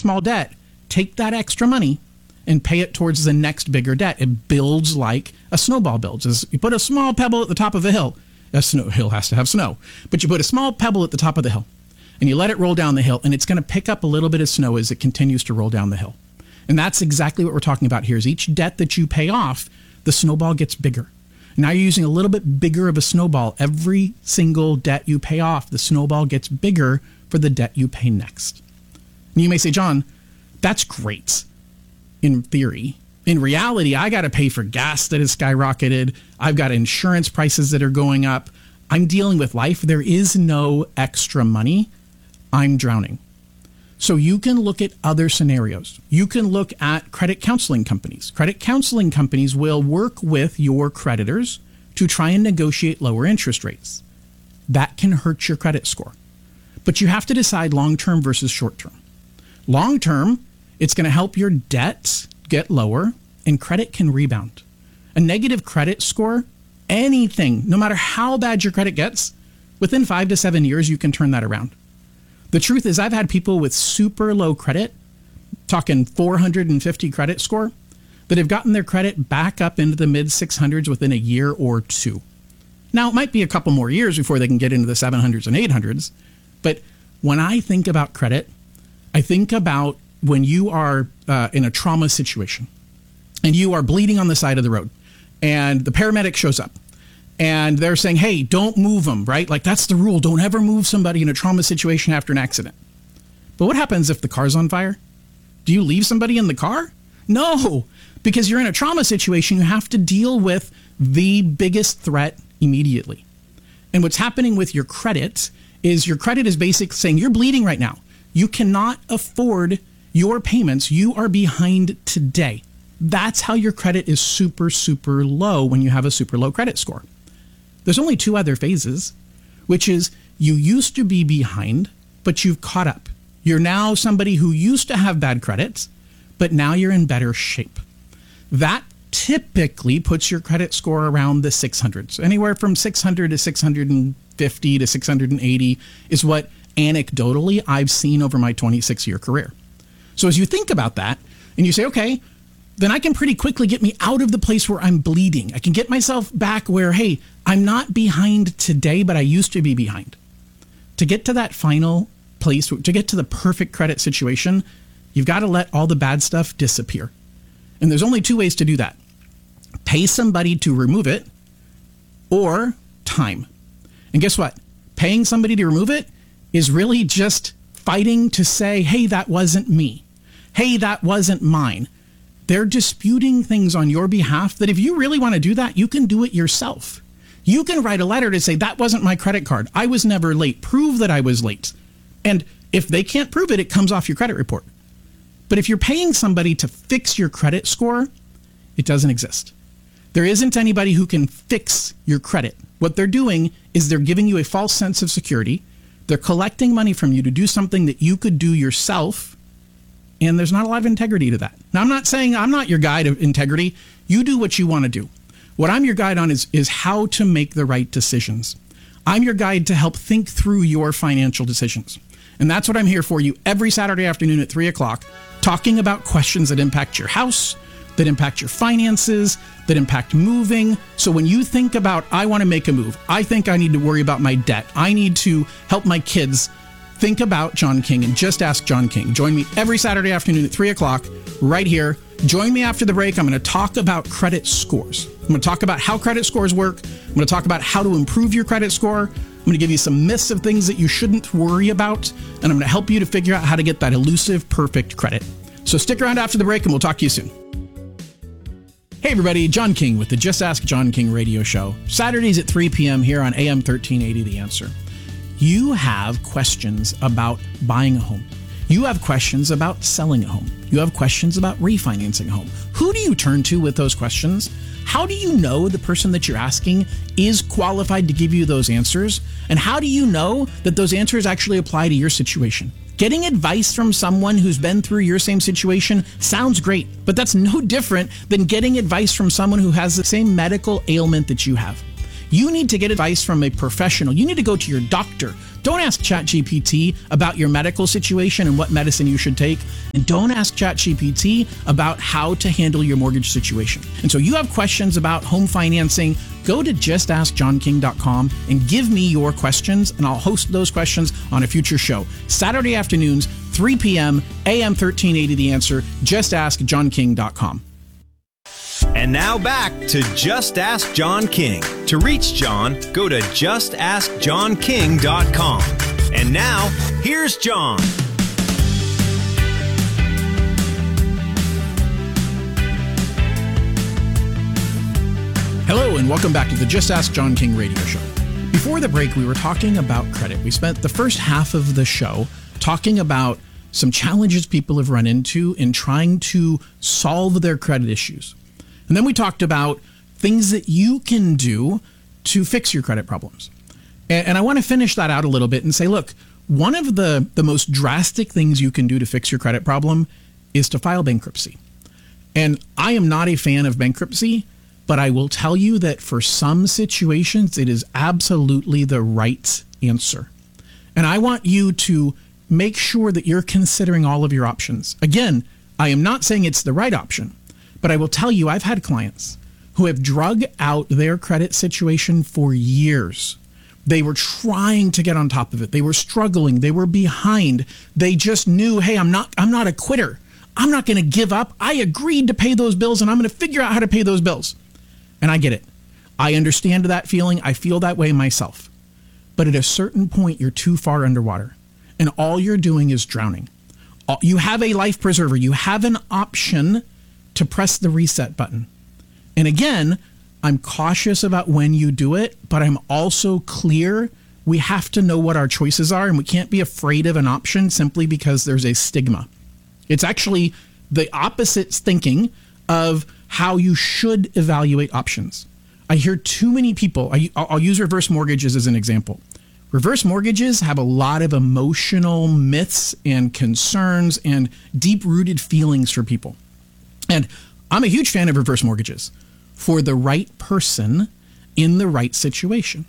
small debt, take that extra money and pay it towards the next bigger debt. It builds like a snowball builds. As you put a small pebble at the top of a hill. A snow hill has to have snow. But you put a small pebble at the top of the hill and you let it roll down the hill, and it's going to pick up a little bit of snow as it continues to roll down the hill. And that's exactly what we're talking about here, is each debt that you pay off, the snowball gets bigger. Now you're using a little bit bigger of a snowball. Every single debt you pay off, the snowball gets bigger for the debt you pay next. And you may say, John, that's great in theory. In reality, I got to pay for gas that has skyrocketed. I've got insurance prices that are going up. I'm dealing with life. There is no extra money. I'm drowning. So you can look at other scenarios. You can look at credit counseling companies. Credit counseling companies will work with your creditors to try and negotiate lower interest rates. That can hurt your credit score. But you have to decide long-term versus short-term. Long-term, it's going to help your debt get lower and credit can rebound. A negative credit score, anything, no matter how bad your credit gets, within 5 to 7 years, you can turn that around. The truth is, I've had people with super low credit, talking 450 credit score, that have gotten their credit back up into the mid 600s within a year or two. Now, it might be a couple more years before they can get into the 700s and 800s, but when I think about credit, I think about when you are in a trauma situation and you are bleeding on the side of the road and the paramedic shows up and they're saying, hey, don't move them, right? Like, that's the rule. Don't ever move somebody in a trauma situation after an accident. But what happens if the car's on fire? Do you leave somebody in the car? No, because you're in a trauma situation. You have to deal with the biggest threat immediately. And what's happening with your credit is your credit is basically saying you're bleeding right now. You cannot afford your payments. You are behind today. That's how your credit is super, super low when you have a super low credit score. There's only two other phases, which is you used to be behind, but you've caught up. You're now somebody who used to have bad credit, but now you're in better shape. That typically puts your credit score around the 600s. Anywhere from 600 to 650 to 680 is what anecdotally I've seen over my 26-year career. So as you think about that and you say, okay, then I can pretty quickly get me out of the place where I'm bleeding. I can get myself back where, hey, I'm not behind today, but I used to be behind. To get to that final place, to get to the perfect credit situation, you've got to let all the bad stuff disappear. And there's only two ways to do that. Pay somebody to remove it or time. And guess what? Paying somebody to remove it is really just fighting to say, hey, that wasn't me. Hey, that wasn't mine. They're disputing things on your behalf that if you really want to do that, you can do it yourself. You can write a letter to say, that wasn't my credit card. I was never late. Prove that I was late. And if they can't prove it, it comes off your credit report. But if you're paying somebody to fix your credit score, it doesn't exist. There isn't anybody who can fix your credit. What they're doing is they're giving you a false sense of security. They're collecting money from you to do something that you could do yourself. And there's not a lot of integrity to that. Now, I'm not saying I'm not your guide of integrity. You do what you want to do. What I'm your guide on is how to make the right decisions. I'm your guide to help think through your financial decisions. And that's what I'm here for you every Saturday afternoon at 3 o'clock, talking about questions that impact your house, that impact your finances, that impact moving. So when you think about, I want to make a move, I think I need to worry about my debt, I need to help my kids, think about John King and just ask John King. Join me every Saturday afternoon at 3 o'clock right here. Join me after the break. I'm going to talk about credit scores. I'm going to talk about how credit scores work. I'm going to talk about how to improve your credit score. I'm going to give you some myths of things that you shouldn't worry about. And I'm going to help you to figure out how to get that elusive, perfect credit. So stick around after the break and we'll talk to you soon. Hey everybody, John King with the Just Ask John King radio show. Saturdays at 3 p.m. here on AM 1380 The Answer. You have questions about buying a home. You have questions about selling a home. You have questions about refinancing a home. Who do you turn to with those questions? How do you know the person that you're asking is qualified to give you those answers? And how do you know that those answers actually apply to your situation? Getting advice from someone who's been through your same situation sounds great, but that's no different than getting advice from someone who has the same medical ailment that you have. You need to get advice from a professional. You need to go to your doctor, Don't ask ChatGPT about your medical situation and what medicine you should take. And don't ask ChatGPT about how to handle your mortgage situation. And so you have questions about home financing, go to justaskjohnking.com and give me your questions, and I'll host those questions on a future show. Saturday afternoons, 3 p.m., AM 1380 The Answer, justaskjohnking.com. And now back to Just Ask John King. To reach John, go to justaskjohnking.com. And now, here's John. Hello, and welcome back to the Just Ask John King radio show. Before the break, we were talking about credit. We spent the first half of the show talking about some challenges people have run into in trying to solve their credit issues. And then we talked about things that you can do to fix your credit problems. And I want to finish that out a little bit and say, look, one of the most drastic things you can do to fix your credit problem is to file bankruptcy. And I am not a fan of bankruptcy, but I will tell you that for some situations, it is absolutely the right answer. And I want you to make sure that you're considering all of your options. Again, I am not saying it's the right option, but I will tell you, I've had clients who have drug out their credit situation for years. They were trying to get on top of it. They were struggling. They were behind. They just knew, hey, I'm not a quitter. I'm not going to give up. I agreed to pay those bills, and I'm going to figure out how to pay those bills. And I get it. I understand that feeling. I feel that way myself. But at a certain point, you're too far underwater, and all you're doing is drowning. You have a life preserver. You have an option to press the reset button. And again, I'm cautious about when you do it, but I'm also clear we have to know what our choices are, and we can't be afraid of an option simply because there's a stigma. It's actually the opposite thinking of how you should evaluate options. I hear too many people, I'll use reverse mortgages as an example. Reverse mortgages have a lot of emotional myths and concerns and deep-rooted feelings for people. And I'm a huge fan of reverse mortgages for the right person in the right situation.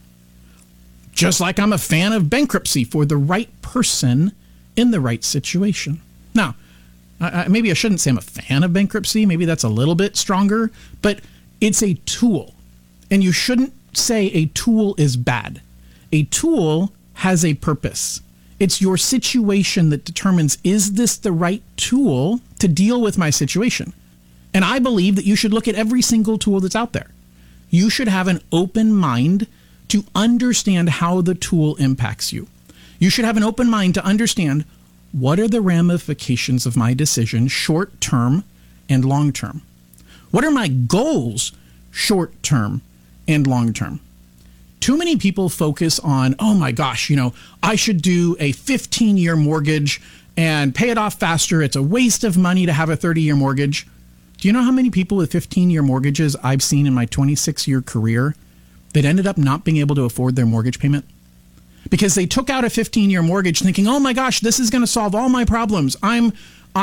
Just like I'm a fan of bankruptcy for the right person in the right situation. Now, maybe I shouldn't say I'm a fan of bankruptcy. Maybe that's a little bit stronger, but it's a tool. And you shouldn't say a tool is bad. A tool has a purpose. It's your situation that determines, is this the right tool to deal with my situation? And I believe that you should look at every single tool that's out there. You should have an open mind to understand how the tool impacts you. You should have an open mind to understand what are the ramifications of my decision, short term and long term. What are my goals, short term and long term? Too many people focus on, oh my gosh, I should do a 15-year mortgage and pay it off faster. It's a waste of money to have a 30-year mortgage. Do you know how many people with 15-year mortgages I've seen in my 26-year career that ended up not being able to afford their mortgage payment? Because they took out a 15-year mortgage thinking, oh my gosh, this is going to solve all my problems. I'm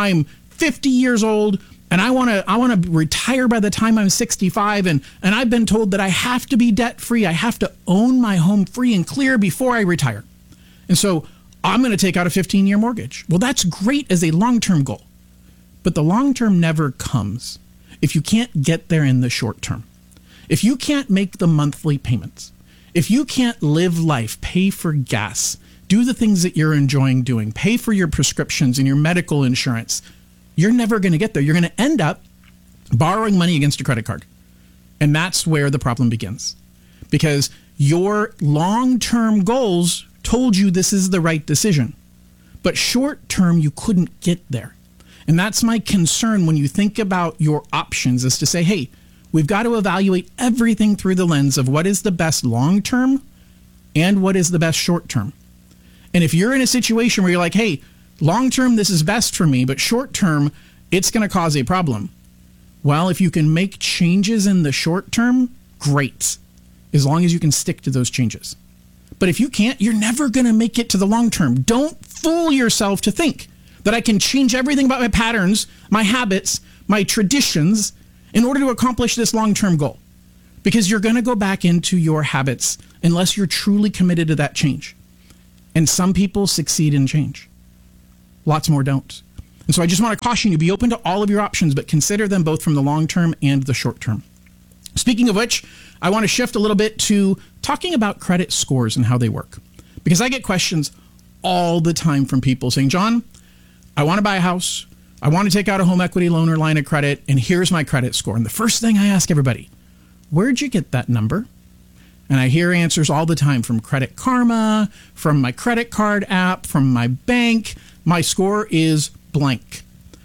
50 years old and I want to retire by the time I'm 65, and I've been told that I have to be debt-free. I have to own my home free and clear before I retire. And so I'm going to take out a 15-year mortgage. Well, that's great as a long-term goal. But the long term never comes if you can't get there in the short term. If you can't make the monthly payments, if you can't live life, pay for gas, do the things that you're enjoying doing, pay for your prescriptions and your medical insurance, you're never going to get there. You're going to end up borrowing money against a credit card. And that's where the problem begins. Because your long-term goals told you this is the right decision. But short term, you couldn't get there. And that's my concern when you think about your options, is to say, hey, we've got to evaluate everything through the lens of what is the best long-term and what is the best short-term. And if you're in a situation where you're like, hey, long-term, this is best for me, but short-term, it's going to cause a problem. Well, if you can make changes in the short-term, great, as long as you can stick to those changes. But if you can't, you're never going to make it to the long-term. Don't fool yourself to think that I can change everything about my patterns, my habits, my traditions in order to accomplish this long-term goal. Because you're going to go back into your habits unless you're truly committed to that change. And some people succeed in change. Lots more don't. And so I just want to caution you, be open to all of your options, but consider them both from the long term and the short term. Speaking of which, I want to shift a little bit to talking about credit scores and how they work. Because I get questions all the time from people saying, John, I want to buy a house. I want to take out a home equity loan or line of credit, and here's my credit score. And the first thing I ask everybody, where'd you get that number? And I hear answers all the time from Credit Karma, from my credit card app, from my bank. My score is blank.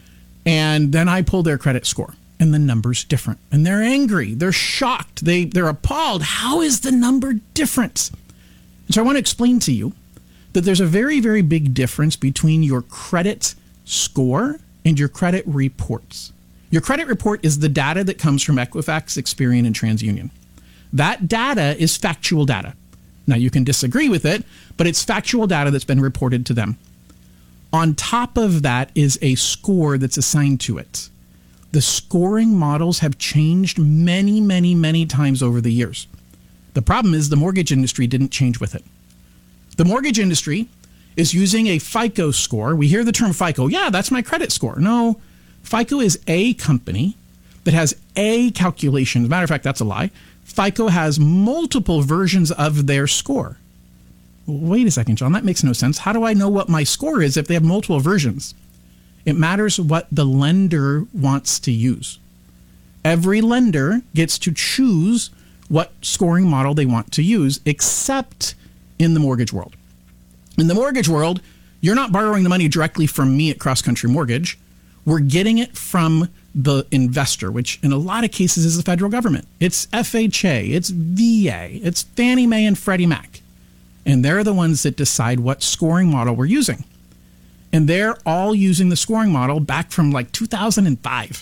And then I pull their credit score, and the number's different. And they're angry. They're shocked. They're appalled. How is the number different? And so I want to explain to you that there's a very, very big difference between your credit score and your credit reports. Your credit report is the data that comes from Equifax, Experian, and TransUnion. That data is factual data. Now, you can disagree with it, but it's factual data that's been reported to them. On top of that is a score that's assigned to it. The scoring models have changed many, many, many times over the years. The problem is the mortgage industry didn't change with it. The mortgage industry is using a FICO score. We hear the term FICO. Yeah, that's my credit score. No, FICO is a company that has a calculation. As a matter of fact, that's a lie. FICO has multiple versions of their score. Wait a second, John, that makes no sense. How do I know what my score is if they have multiple versions? It matters what the lender wants to use. Every lender gets to choose what scoring model they want to use, except in the mortgage world. In the mortgage world, you're not borrowing the money directly from me at Cross Country Mortgage. We're getting it from the investor, which in a lot of cases is the federal government. It's FHA, it's VA, it's Fannie Mae and Freddie Mac. And they're the ones that decide what scoring model we're using. And they're all using the scoring model back from like 2005.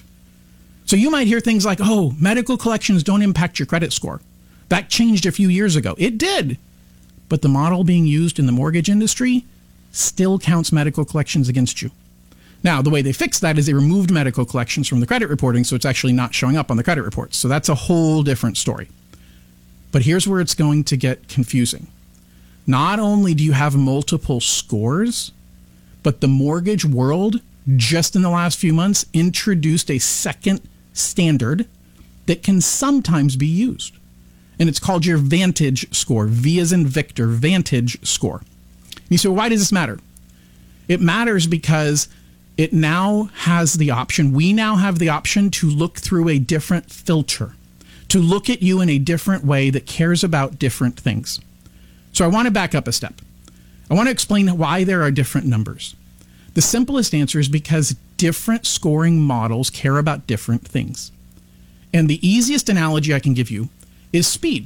So you might hear things like, oh, medical collections don't impact your credit score. That changed a few years ago. It did. But the model being used in the mortgage industry still counts medical collections against you. Now, the way they fixed that is they removed medical collections from the credit reporting, so it's actually not showing up on the credit reports. So that's a whole different story. But here's where it's going to get confusing. Not only do you have multiple scores, but the mortgage world, just in the last few months, introduced a second standard that can sometimes be used. And it's called your Vantage score, V as in Victor, Vantage score. And you say, well, why does this matter? It matters because it now has the option, we now have the option to look through a different filter, to look at you in a different way that cares about different things. So I want to back up a step. I want to explain why there are different numbers. The simplest answer is because different scoring models care about different things. And the easiest analogy I can give you is speed.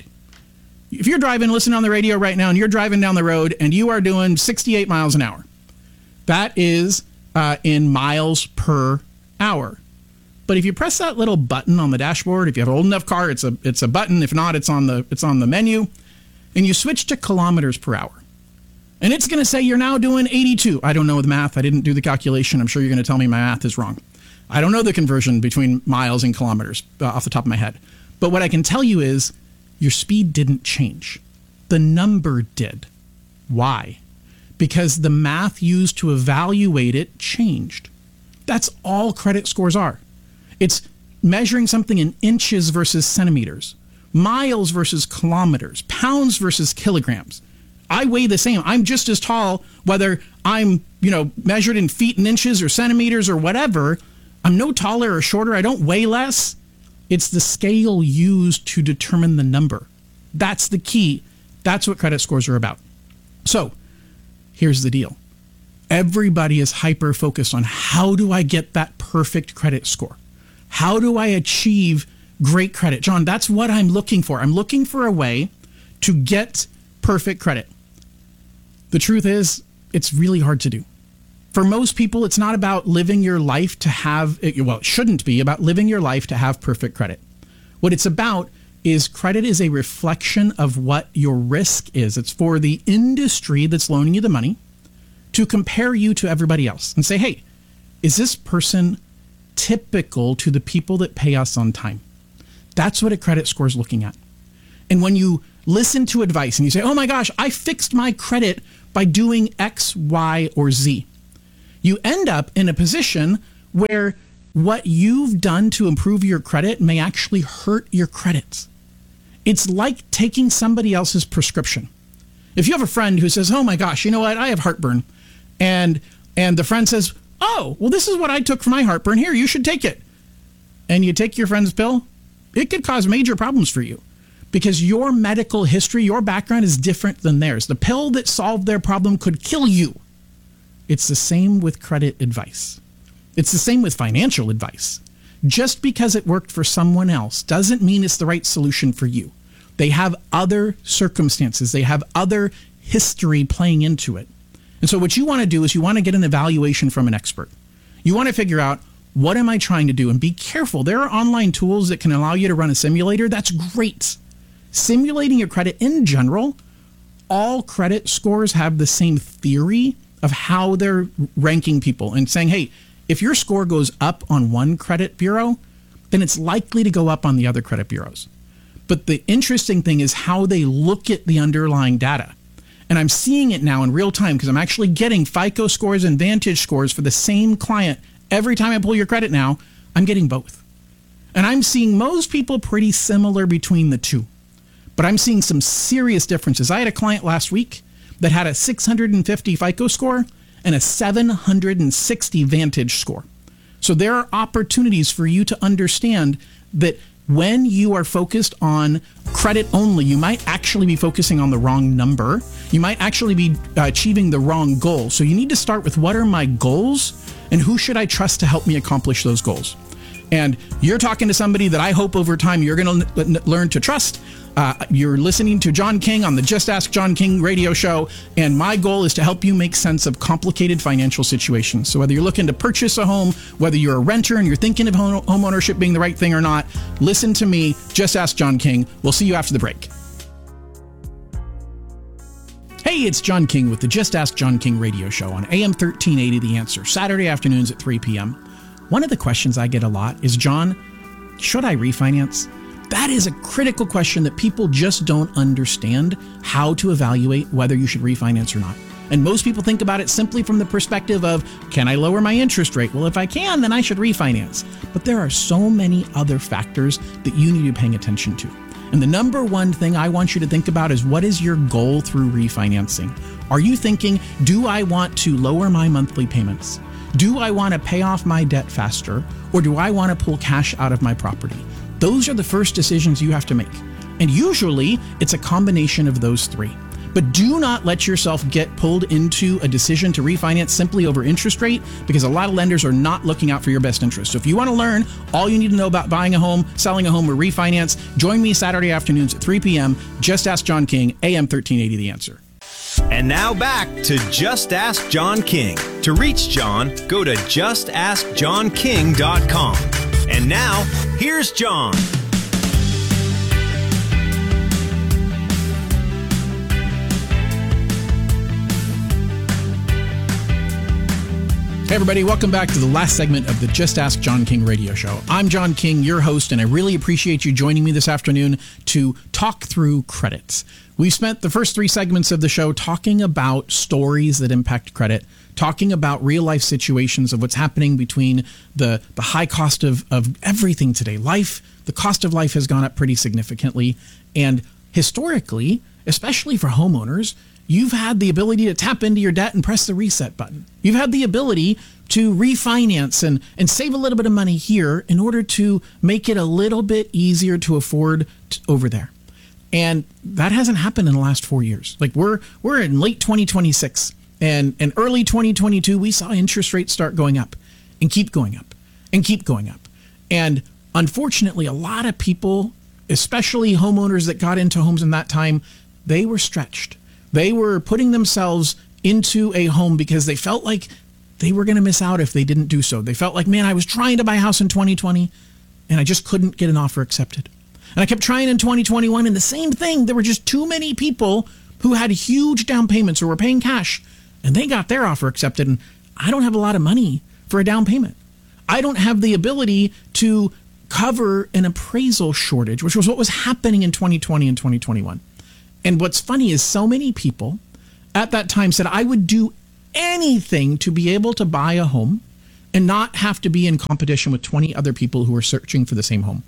If you're driving, listening on the radio right now, and you're driving down the road and you are doing 68 miles an hour, that is in miles per hour. But if you press that little button on the dashboard, if you have an old enough car, it's a button. If not, it's on the menu, and you switch to kilometers per hour, and it's going to say you're now doing 82. I don't know the math. I didn't do the calculation. I'm sure you're going to tell me my math is wrong. I don't know the conversion between miles and kilometers off the top of my head. But what I can tell you is your speed didn't change. The number did. Why? Because the math used to evaluate it changed. That's all credit scores are. It's measuring something in inches versus centimeters, miles versus kilometers, pounds versus kilograms. I weigh the same. I'm just as tall, whether I'm, measured in feet and inches or centimeters or whatever. I'm no taller or shorter. I don't weigh less. It's the scale used to determine the number. That's the key. That's what credit scores are about. So here's the deal. Everybody is hyper-focused on how do I get that perfect credit score? How do I achieve great credit? John, that's what I'm looking for. I'm looking for a way to get perfect credit. The truth is, it's really hard to do. For most people, it's not about living your life to have, well, it shouldn't be about living your life to have perfect credit. What it's about is credit is a reflection of what your risk is. It's for the industry that's loaning you the money to compare you to everybody else and say, hey, is this person typical to the people that pay us on time? That's what a credit score is looking at. And when you listen to advice and you say, oh my gosh, I fixed my credit by doing X, Y, or Z. You end up in a position where what you've done to improve your credit may actually hurt your credit. It's like taking somebody else's prescription. If you have a friend who says, oh my gosh, you know what, I have heartburn. And the friend says, oh, well, this is what I took for my heartburn. Here, you should take it. And you take your friend's pill, it could cause major problems for you because your medical history, your background is different than theirs. The pill that solved their problem could kill you. It's the same with credit advice. It's the same with financial advice. Just because it worked for someone else doesn't mean it's the right solution for you. They have other circumstances. They have other history playing into it. And so what you want to do is you want to get an evaluation from an expert. You want to figure out, what am I trying to do? And be careful. There are online tools that can allow you to run a simulator. That's great. Simulating your credit in general, all credit scores have the same theory of how they're ranking people and saying, hey, if your score goes up on one credit bureau, then it's likely to go up on the other credit bureaus. But the interesting thing is how they look at the underlying data. And I'm seeing it now in real time because I'm actually getting FICO scores and Vantage scores for the same client. Every time I pull your credit now, I'm getting both. And I'm seeing most people pretty similar between the two. But I'm seeing some serious differences. I had a client last week that had a 650 FICO score and a 760 Vantage score. So there are opportunities for you to understand that when you are focused on credit only, you might actually be focusing on the wrong number. You might actually be achieving the wrong goal. So you need to start with, what are my goals and who should I trust to help me accomplish those goals? And you're talking to somebody that I hope over time you're going to learn to trust. You're listening to John King on the Just Ask John King radio show, and my goal is to help you make sense of complicated financial situations. So whether you're looking to purchase a home, whether you're a renter and you're thinking of home ownership being the right thing or not, listen to me, Just Ask John King. We'll see you after the break. Hey, it's John King with the Just Ask John King radio show on AM 1380 The Answer, Saturday afternoons at 3 p.m. One of the questions I get a lot is, John, should I refinance? That is a critical question that people just don't understand how to evaluate whether you should refinance or not. And most people think about it simply from the perspective of, can I lower my interest rate? Well, if I can, then I should refinance. But there are so many other factors that you need to be paying attention to. And the number one thing I want you to think about is, what is your goal through refinancing? Are you thinking, do I want to lower my monthly payments? Do I want to pay off my debt faster? Or do I want to pull cash out of my property? Those are the first decisions you have to make. And usually it's a combination of those three. But do not let yourself get pulled into a decision to refinance simply over interest rate, because a lot of lenders are not looking out for your best interest. So if you want to learn all you need to know about buying a home, selling a home, or refinance, join me Saturday afternoons at 3 p.m. Just Ask John King, AM 1380 The Answer. And now back to Just Ask John King. To reach John, go to justaskjohnking.com. And now, here's John. Hey everybody, welcome back to the last segment of the Just Ask John King radio show. I'm John King, your host, and I really appreciate you joining me this afternoon to talk through credits. We've spent the first three segments of the show talking about stories that impact credit, talking about real-life situations of what's happening between the high cost of everything today. The cost of life has gone up pretty significantly, and historically, especially for homeowners, you've had the ability to tap into your debt and press the reset button. You've had the ability to refinance and save a little bit of money here in order to make it a little bit easier to afford over there. And that hasn't happened in the last 4 years. Like we're in late 2026 and early 2022, we saw interest rates start going up and keep going up and keep going up. And unfortunately, a lot of people, especially homeowners that got into homes in that time, they were stretched. They were putting themselves into a home because they felt like they were going to miss out if they didn't do so. They felt like, man, I was trying to buy a house in 2020 and I just couldn't get an offer accepted. And I kept trying in 2021 and the same thing. There were just too many people who had huge down payments or were paying cash and they got their offer accepted. And I don't have a lot of money for a down payment. I don't have the ability to cover an appraisal shortage, which was what was happening in 2020 and 2021. And what's funny is so many people, at that time said, I would do anything to be able to buy a home and not have to be in competition with 20 other people who are searching for the same home.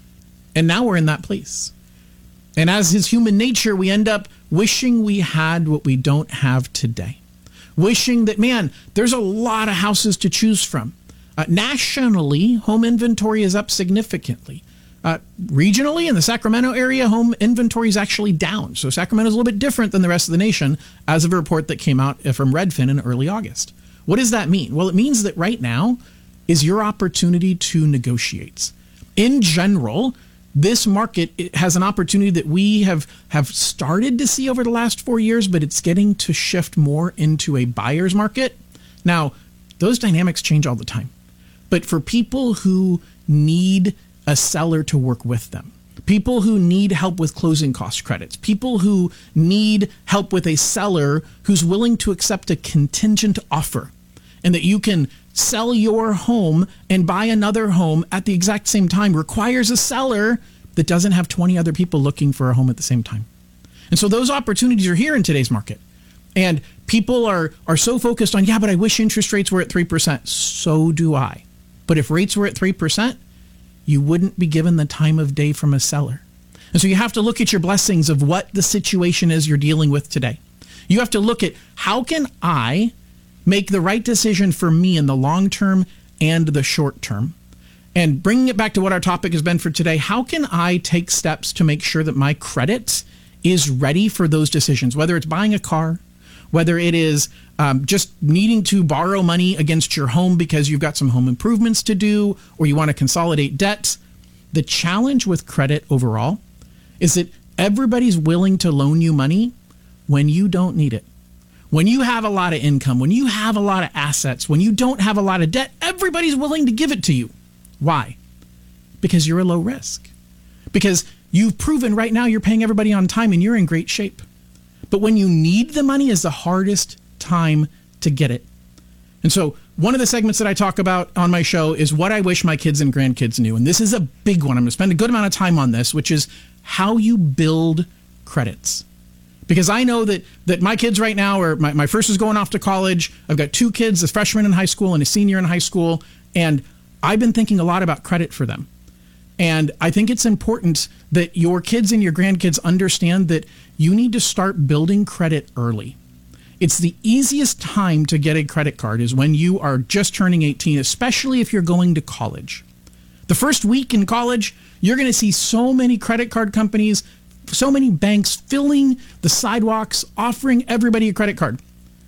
And now we're in that place. And as is human nature, we end up wishing we had what we don't have today. Wishing that, man, there's a lot of houses to choose from. Nationally, home inventory is up significantly. Regionally, in the Sacramento area, home inventory is actually down. So Sacramento is a little bit different than the rest of the nation as of a report that came out from Redfin in early August. What does that mean? Well, it means that right now is your opportunity to negotiate. In general, this market has an opportunity that we have started to see over the last 4 years, but it's getting to shift more into a buyer's market. Now, those dynamics change all the time. But for people who need a seller to work with them, people who need help with closing cost credits, people who need help with a seller who's willing to accept a contingent offer, and that you can sell your home and buy another home at the exact same time, requires a seller that doesn't have 20 other people looking for a home at the same time. And so those opportunities are here in today's market. And people are so focused on, yeah, but I wish interest rates were at 3%. So do I. But if rates were at 3%, you wouldn't be given the time of day from a seller. And so you have to look at your blessings of what the situation is you're dealing with today. You have to look at, how can I make the right decision for me in the long term and the short term? And bringing it back to what our topic has been for today, how can I take steps to make sure that my credit is ready for those decisions, whether it's buying a car, whether it is just needing to borrow money against your home because you've got some home improvements to do, or you want to consolidate debts. The challenge with credit overall is that everybody's willing to loan you money when you don't need it. When you have a lot of income, when you have a lot of assets, when you don't have a lot of debt, everybody's willing to give it to you. Why? Because you're a low risk. Because you've proven right now you're paying everybody on time and you're in great shape. But when you need the money is the hardest time to get it. And so one of the segments that I talk about on my show is what I wish my kids and grandkids knew. And this is a big one. I'm going to spend a good amount of time on this, which is how you build credits. Because I know that my kids right now are, my first is going off to college. I've got two kids, a freshman in high school and a senior in high school. And I've been thinking a lot about credit for them. And I think it's important that your kids and your grandkids understand that you need to start building credit early. It's the easiest time to get a credit card is when you are just turning 18, especially if you're going to college. The first week in college, you're going to see so many credit card companies, so many banks filling the sidewalks, offering everybody a credit card.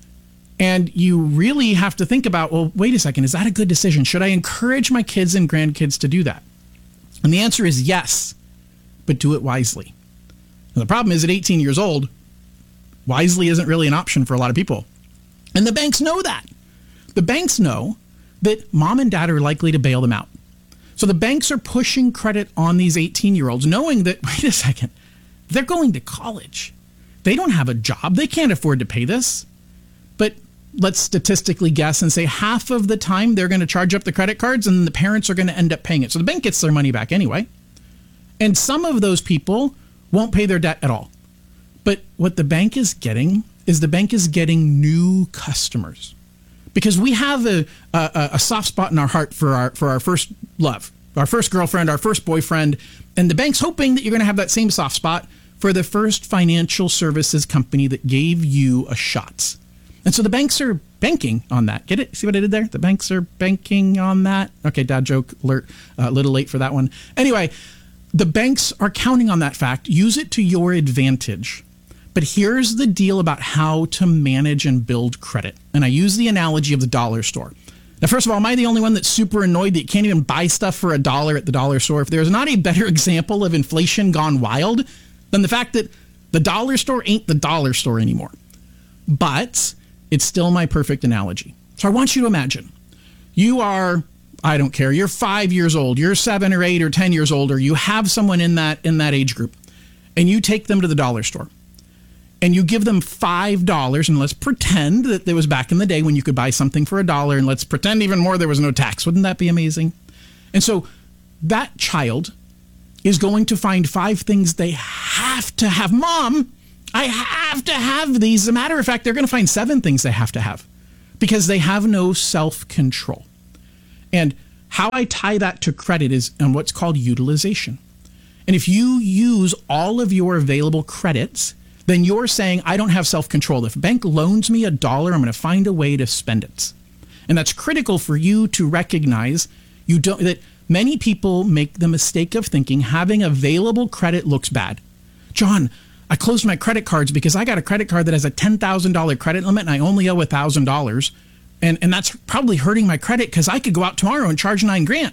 And you really have to think about, well, wait a second, is that a good decision? Should I encourage my kids and grandkids to do that? And the answer is yes, but do it wisely. And the problem is at 18 years old, wisely isn't really an option for a lot of people. And the banks know that. The banks know that mom and dad are likely to bail them out. So the banks are pushing credit on these 18-year-olds, knowing that, wait a second, they're going to college. They don't have a job. They can't afford to pay this. But let's statistically guess and say half of the time they're going to charge up the credit cards and the parents are going to end up paying it. So the bank gets their money back anyway. And some of those people won't pay their debt at all. But what the bank is getting is the bank is getting new customers. Because we have a soft spot in our heart for our first love, our first girlfriend, our first boyfriend. And the bank's hoping that you're going to have that same soft spot for the first financial services company that gave you a shot. And so the banks are banking on that. Get it? See what I did there? The banks are banking on that. Okay, dad joke alert. A little late for that one. Anyway, the banks are counting on that fact. Use it to your advantage. But here's the deal about how to manage and build credit. And I use the analogy of the dollar store. Now, first of all, am I the only one that's super annoyed that you can't even buy stuff for $1 at the dollar store? If there's not a better example of inflation gone wild than the fact that the dollar store ain't the dollar store anymore. But it's still my perfect analogy. So I want you to imagine you are, I don't care, you're 5 years old, you're 7 or 8 or 10 years old, or you have someone in that age group, and you take them to the dollar store. And you give them $5, and let's pretend that there was back in the day when you could buy something for $1, and let's pretend even more there was no tax. Wouldn't that be amazing? And so that child is going to find 5 things they have to have. Mom, I have to have these. As a matter of fact, they're going to find 7 things they have to have because they have no self-control. And how I tie that to credit is on what's called utilization. And if you use all of your available credits, then you're saying, I don't have self-control. If a bank loans me $1, I'm going to find a way to spend it. And that's critical for you to recognize that many people make the mistake of thinking having available credit looks bad. John, I closed my credit cards because I got a credit card that has a $10,000 credit limit and I only owe $1,000. And that's probably hurting my credit because I could go out tomorrow and charge $9,000.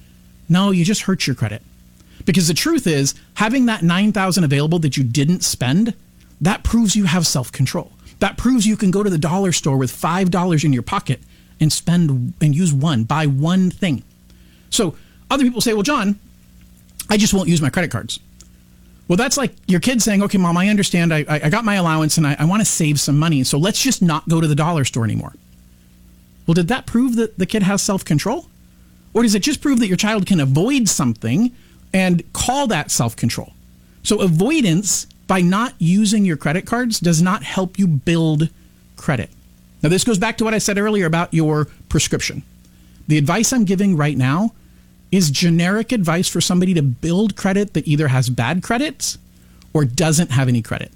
No, you just hurt your credit. Because the truth is, having that $9,000 available that you didn't spend, that proves you have self-control. That proves you can go to the dollar store with $5 in your pocket and spend and buy one thing. So other people say, well, John, I just won't use my credit cards. Well, that's like your kid saying, okay, Mom, I understand. I got my allowance and I want to save some money. So let's just not go to the dollar store anymore. Well, did that prove that the kid has self-control? Or does it just prove that your child can avoid something and call that self-control? So avoidance by not using your credit cards does not help you build credit. Now, this goes back to what I said earlier about your prescription. The advice I'm giving right now is generic advice for somebody to build credit that either has bad credits or doesn't have any credit.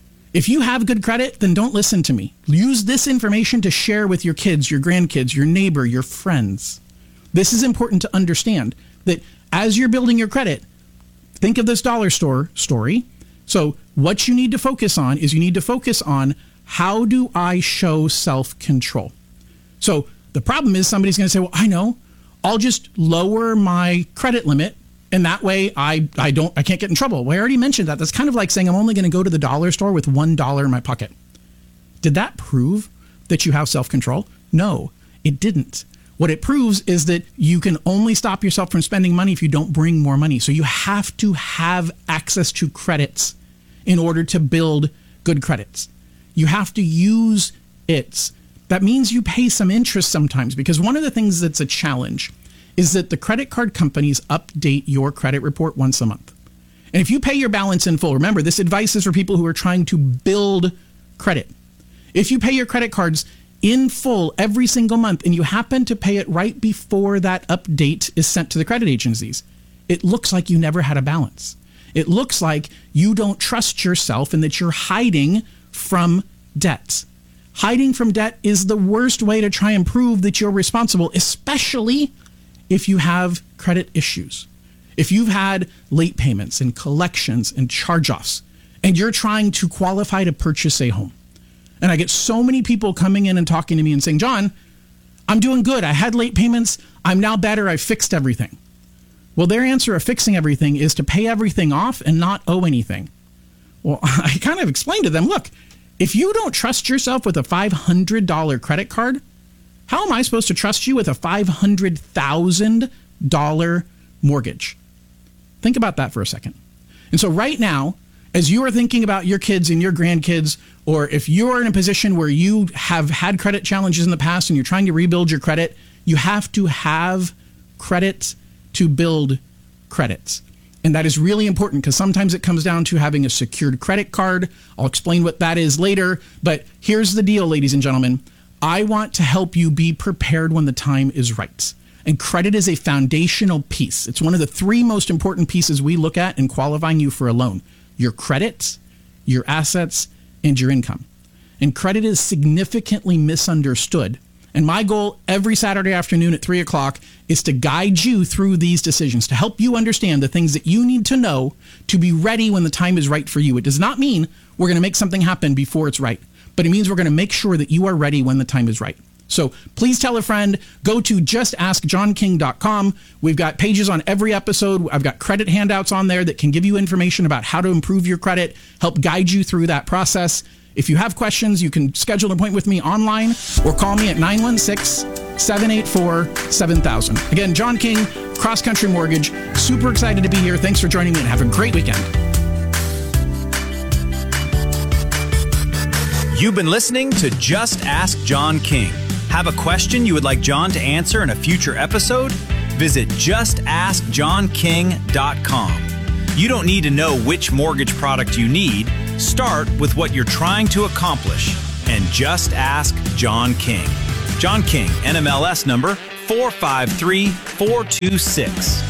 If you have good credit, then don't listen to me. Use this information to share with your kids, your grandkids, your neighbor, your friends. This is important to understand that as you're building your credit, think of this dollar store story. So what you need to focus on is you need to focus on how do I show self-control? So the problem is somebody's going to say, well, I know, I'll just lower my credit limit and that way I can't get in trouble. Well, I already mentioned that. That's kind of like saying I'm only going to go to the dollar store with $1 in my pocket. Did that prove that you have self-control? No, it didn't. What it proves is that you can only stop yourself from spending money if you don't bring more money. So you have to have access to credits in order to build good credits. You have to use it. That means you pay some interest sometimes, because one of the things that's a challenge is that the credit card companies update your credit report once a month. And if you pay your balance in full, remember, this advice is for people who are trying to build credit. If you pay your credit cards in full every single month and you happen to pay it right before that update is sent to the credit agencies, it looks like you never had a balance. It looks like you don't trust yourself and that you're hiding from debt. Hiding from debt is the worst way to try and prove that you're responsible, especially if you have credit issues. If you've had late payments and collections and charge-offs, and you're trying to qualify to purchase a home. And I get so many people coming in and talking to me and saying, John, I'm doing good. I had late payments. I'm now better. I fixed everything. Well, their answer of fixing everything is to pay everything off and not owe anything. Well, I kind of explained to them, look, if you don't trust yourself with a $500 credit card, how am I supposed to trust you with a $500,000 mortgage? Think about that for a second. And so right now, as you are thinking about your kids and your grandkids, or if you're in a position where you have had credit challenges in the past and you're trying to rebuild your credit, you have to have credit to build credits. And that is really important because sometimes it comes down to having a secured credit card. I'll explain what that is later. But here's the deal, ladies and gentlemen. I want to help you be prepared when the time is right. And credit is a foundational piece. It's one of the 3 most important pieces we look at in qualifying you for a loan. Your credit, your assets, and your income. And credit is significantly misunderstood. And my goal every Saturday afternoon at 3 o'clock is to guide you through these decisions, to help you understand the things that you need to know to be ready when the time is right for you. It does not mean we're going to make something happen before it's right, but it means we're going to make sure that you are ready when the time is right. So please tell a friend, go to justaskjohnking.com. We've got pages on every episode. I've got credit handouts on there that can give you information about how to improve your credit, help guide you through that process. If you have questions, you can schedule an appointment with me online or call me at 916-784-7000. Again, John King, Cross Country Mortgage. Super excited to be here. Thanks for joining me and have a great weekend. You've been listening to Just Ask John King. Have a question you would like John to answer in a future episode? Visit justaskjohnking.com. You don't need to know which mortgage product you need. Start with what you're trying to accomplish and just ask John King. John King, NMLS number 453426.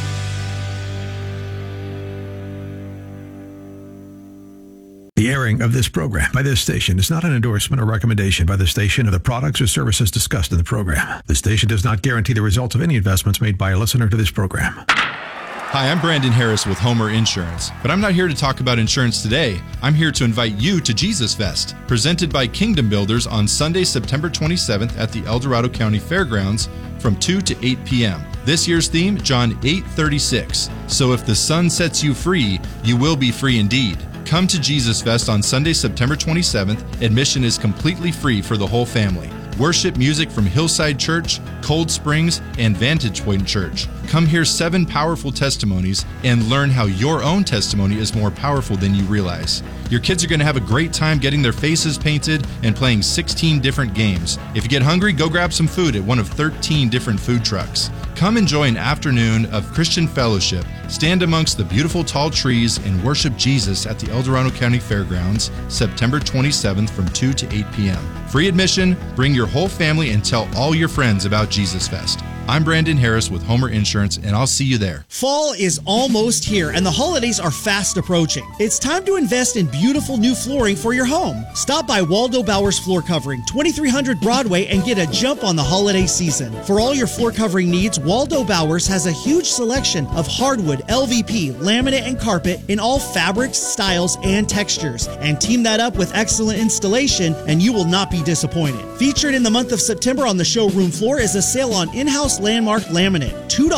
The airing of this program by this station is not an endorsement or recommendation by the station of the products or services discussed in the program. The station does not guarantee the results of any investments made by a listener to this program. Hi, I'm Brandon Harris with Homer Insurance, but I'm not here to talk about insurance today. I'm here to invite you to Jesus Fest, presented by Kingdom Builders on Sunday, September 27th at the El Dorado County Fairgrounds from 2 to 8 p.m. This year's theme, John 8:36. So if the sun sets you free, you will be free indeed. Come to Jesus Fest on Sunday, September 27th. Admission is completely free for the whole family. Worship music from Hillside Church, Cold Springs, and Vantage Point Church. Come hear 7 powerful testimonies and learn how your own testimony is more powerful than you realize. Your kids are going to have a great time getting their faces painted and playing 16 different games. If you get hungry, go grab some food at one of 13 different food trucks. Come enjoy an afternoon of Christian fellowship. Stand amongst the beautiful tall trees and worship Jesus at the El Dorado County Fairgrounds, September 27th from 2 to 8 p.m. Free admission, bring your whole family and tell all your friends about Jesus Fest. I'm Brandon Harris with Homer Insurance, and I'll see you there. Fall is almost here, and the holidays are fast approaching. It's time to invest in beautiful new flooring for your home. Stop by Waldo Bowers Floor Covering, 2300 Broadway, and get a jump on the holiday season. For all your floor covering needs, Waldo Bowers has a huge selection of hardwood, LVP, laminate, and carpet in all fabrics, styles, and textures. And team that up with excellent installation, and you will not be disappointed. Featured in the month of September on the showroom floor is a sale on in-house Landmark laminate,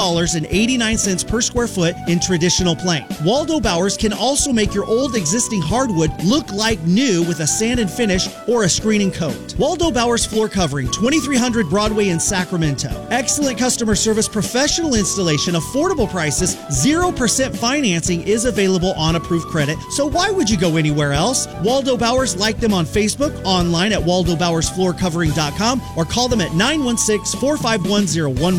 $2.89 per square foot in traditional plank. Waldo Bowers can also make your old existing hardwood look like new with a sand and finish or a screening coat. Waldo Bowers Floor Covering, 2300 Broadway in Sacramento. Excellent customer service, professional installation, affordable prices, 0% financing is available on approved credit, so why would you go anywhere else? Waldo Bowers, like them on Facebook, online at waldobowersfloorcovering.com, or call them at 916-451-0114.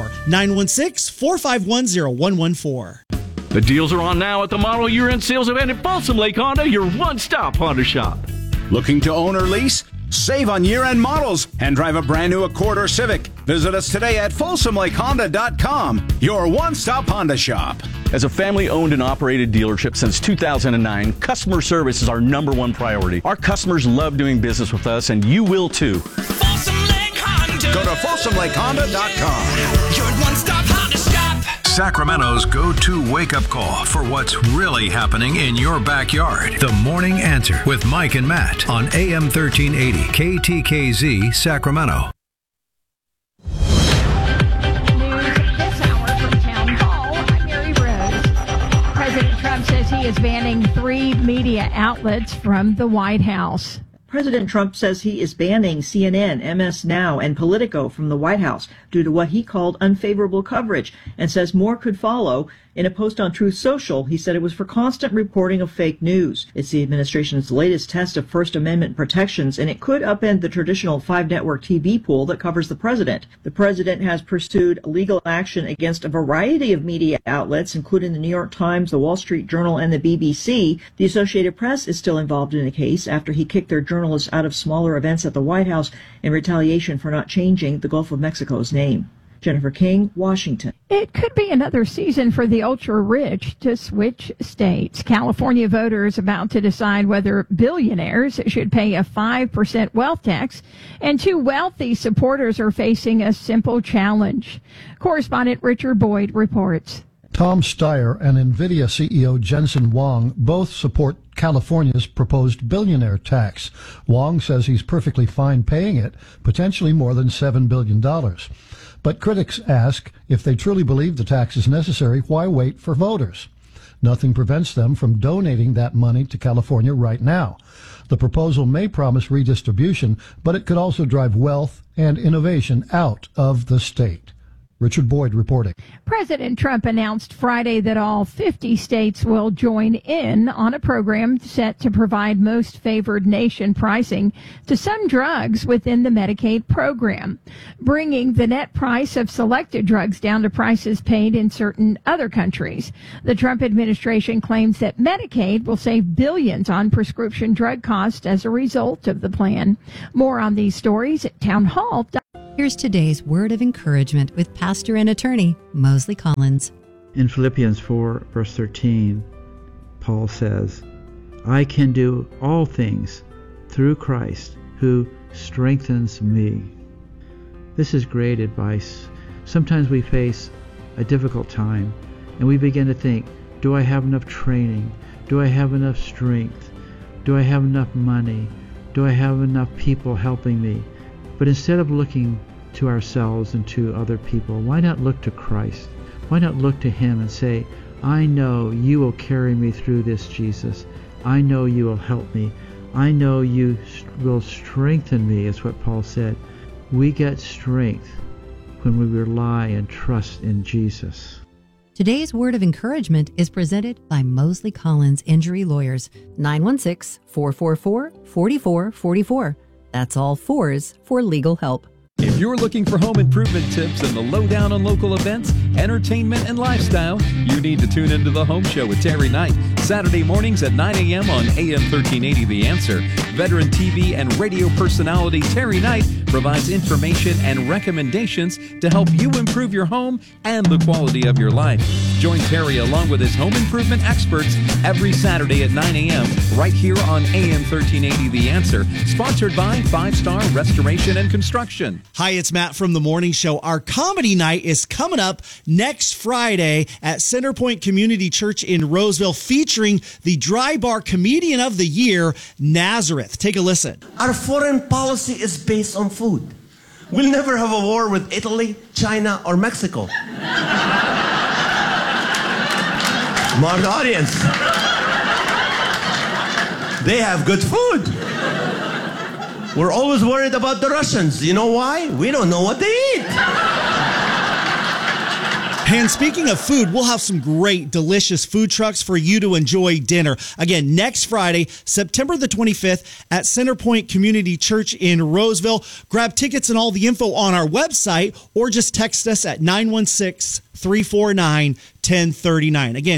916-451-0114. The deals are on now at the model year-end sales event at Folsom Lake Honda, your one-stop Honda shop. Looking to own or lease? Save on year-end models and drive a brand new Accord or Civic. Visit us today at FolsomLakeHonda.com, your one-stop Honda shop. As a family-owned and operated dealership since 2009, customer service is our #1 priority. Our customers love doing business with us, and you will too. Go to FolsomLakeHonda.com. Your one-stop Honda shop. Sacramento's go-to wake-up call for what's really happening in your backyard. The Morning Answer with Mike and Matt on AM 1380 KTKZ Sacramento. President Trump says he is banning 3 media outlets from the White House. President Trump says he is banning CNN, MS Now, and Politico from the White House due to what he called unfavorable coverage, and says more could follow. In a post on Truth Social, he said it was for constant reporting of fake news. It's the administration's latest test of First Amendment protections, and it could upend the traditional 5-network TV pool that covers the president. The president has pursued legal action against a variety of media outlets, including the New York Times, the Wall Street Journal, and the BBC. The Associated Press is still involved in the case after he kicked their journalists out of smaller events at the White House in retaliation for not changing the Gulf of Mexico's name. Jennifer King, Washington. It could be another season for the ultra-rich to switch states. California voters about to decide whether billionaires should pay a 5% wealth tax, and 2 wealthy supporters are facing a simple challenge. Correspondent Richard Boyd reports. Tom Steyer and NVIDIA CEO Jensen Huang both support California's proposed billionaire tax. Huang says he's perfectly fine paying it, potentially more than $7 billion. But critics ask, if they truly believe the tax is necessary, why wait for voters? Nothing prevents them from donating that money to California right now. The proposal may promise redistribution, but it could also drive wealth and innovation out of the state. Richard Boyd reporting. President Trump announced Friday that all 50 states will join in on a program set to provide most favored nation pricing to some drugs within the Medicaid program, bringing the net price of selected drugs down to prices paid in certain other countries. The Trump administration claims that Medicaid will save billions on prescription drug costs as a result of the plan. More on these stories at townhall.com. Here's today's word of encouragement with pastor and attorney Mosley Collins. In Philippians 4, verse 13, Paul says, I can do all things through Christ who strengthens me. This is great advice. Sometimes we face a difficult time and we begin to think, do I have enough training? Do I have enough strength? Do I have enough money? Do I have enough people helping me? But instead of looking to ourselves and to other people, why not look to Christ? Why not look to Him and say, I know you will carry me through this, Jesus. I know you will help me. I know you will strengthen me, is what Paul said. We get strength when we rely and trust in Jesus. Today's word of encouragement is presented by Mosley Collins Injury Lawyers, 916-444-4444. That's all fours for legal help. If you're looking for home improvement tips and the lowdown on local events, entertainment, and lifestyle, you need to tune into The Home Show with Terry Knight, Saturday mornings at 9 a.m. on AM 1380 The Answer. Veteran TV and radio personality Terry Knight provides information and recommendations to help you improve your home and the quality of your life. Join Terry along with his home improvement experts every Saturday at 9 a.m. right here on AM 1380 The Answer, sponsored by 5 Star Restoration and Construction. Hi, it's Matt from The Morning Show. Our comedy night is coming up next Friday at Centerpoint Community Church in Roseville, featuring the Dry Bar Comedian of the Year, Nazareth. Take a listen. Our foreign policy is based on food. We'll never have a war with Italy, China, or Mexico. Smart audience. They have good food. We're always worried about the Russians. You know why? We don't know what they eat. And speaking of food, we'll have some great, delicious food trucks for you to enjoy dinner. Again, next Friday, September the 25th at Centerpoint Community Church in Roseville. Grab tickets and all the info on our website or just text us at 916-349-1039. Again,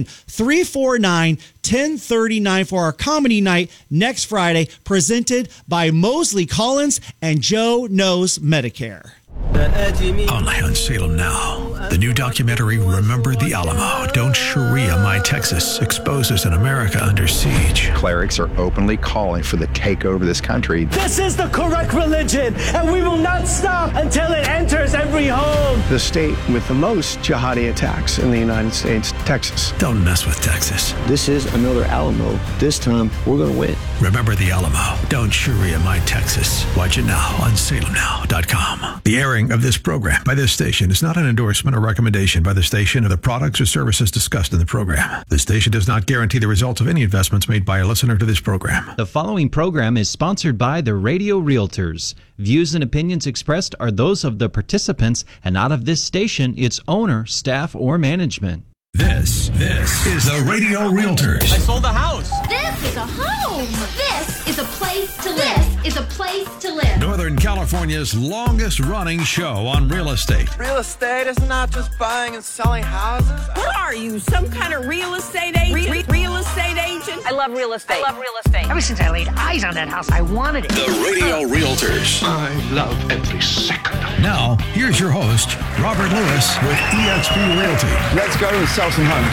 349-1039 for our comedy night next Friday, presented by Mosley Collins and Joe Knows Medicare. Only on Salem Now. The new documentary, Remember the Alamo, Don't Sharia My Texas, exposes an America under siege. Clerics are openly calling for the takeover of this country. This is the correct religion, and we will not stop until it enters every home. The state with the most jihadi attacks in the United States, Texas. Don't mess with Texas. This is another Alamo. This time, we're going to win. Remember the Alamo, Don't Sharia My Texas. Watch it now on salemnow.com. The airing of this program by this station is not an endorsement or recommendation by the station of the products or services discussed in the program. The station does not guarantee the results of any investments made by a listener to this program. The following program is sponsored by the Radio Realtors. Views and opinions expressed are those of the participants and not of this station, its owner, staff, or management. This is the Radio Realtors. I sold the house. This is a home. This is a place to live. This is a place to live. Northern California's longest running show on real estate. Real estate is not just buying and selling houses. What are you, some kind of real estate agent? Real estate agent? I love real estate. Ever since I laid eyes on that house, I wanted it. The Radio Realtors. I love every second. Now, here's your host, Robert Lewis with eXp Realty. Let's go to sell some homes.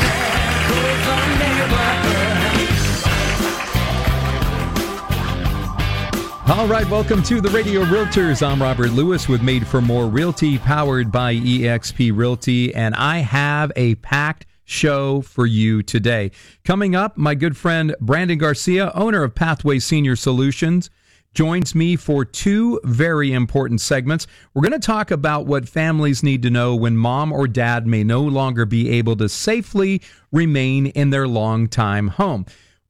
All right, welcome to the Radio Realtors. I'm Robert Lewis with Made for More Realty, powered by eXp Realty, and I have a packed show for you today. Coming up, my good friend Brandon Garcia, owner of Pathway Senior Solutions, joins me for two very important segments. We're going to talk about what families need to know when mom or dad may no longer be able to safely remain in their longtime home.